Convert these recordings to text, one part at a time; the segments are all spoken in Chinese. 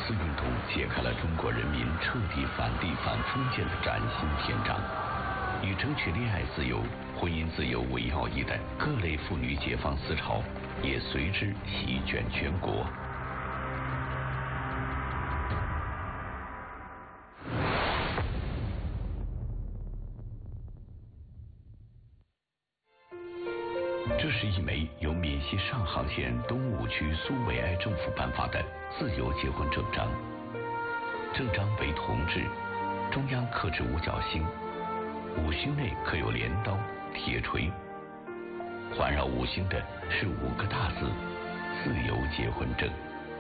四运动揭开了中国人民彻底反帝反封建的崭新篇章，以争取恋爱自由、婚姻自由为要义的各类妇女解放思潮也随之席卷全国。这是一枚由闽西上杭县东武区苏维埃政府颁发的自由结婚证章。证章为铜制，中央刻制五角星，五星内刻有镰刀、铁锤，环绕五星的是5个大字：自由结婚证。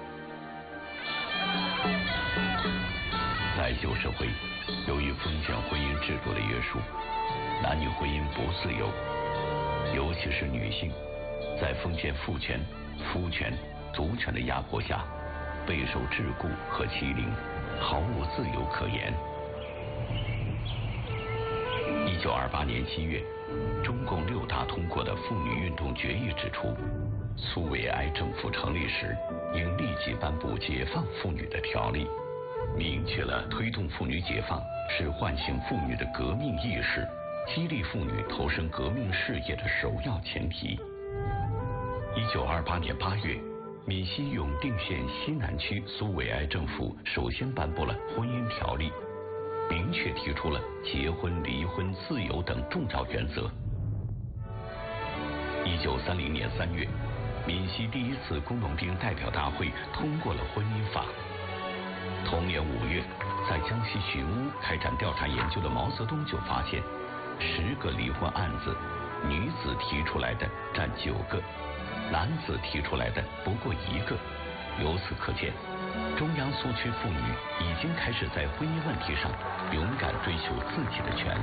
在旧社会，由于封建婚姻制度的约束，男女婚姻不自由。尤其是女性，在封建父权、夫权、族权的压迫下，备受桎梏和欺凌，毫无自由可言。1928年7月，中共6大通过的妇女运动决议指出，苏维埃政府成立时，应立即颁布解放妇女的条例，明确了推动妇女解放是唤醒妇女的革命意识，激励妇女投身革命事业的首要前提。1928年8月，闽西永定县西南区苏维埃政府首先颁布了婚姻条例，明确提出了结婚、离婚、自由等重要原则。1930年3月，闽西第一次工农兵代表大会通过了婚姻法。同年5月，在江西寻乌开展调查研究的毛泽东就发现，10个离婚案子，女子提出来的占9个，男子提出来的不过1个。由此可见，中央苏区妇女已经开始在婚姻问题上勇敢追求自己的权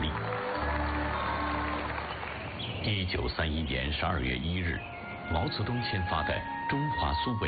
利。1931年12月1日，毛泽东签发的《中华苏维